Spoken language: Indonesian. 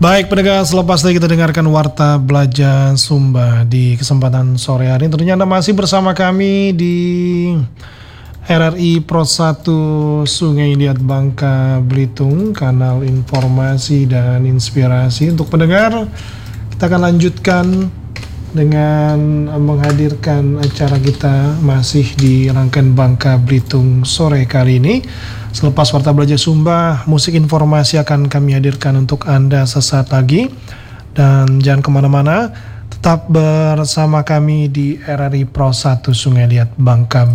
Baik pendengar, selepas tadi kita dengarkan Warta Belajar Sumba di kesempatan sore hari. Tentunya Anda masih bersama kami di RRI Pro 1 Sungai Liat Bangka Belitung, kanal informasi dan inspirasi untuk pendengar. Kita akan lanjutkan dengan menghadirkan acara kita masih di rangkaian Bangka Belitung sore kali ini. Selepas Warta Belajar Sumba, musik informasi akan kami hadirkan untuk Anda sesaat lagi. Dan jangan kemana-mana, tetap bersama kami di RRI Pro 1 Sungai Liat Bangka Belitung.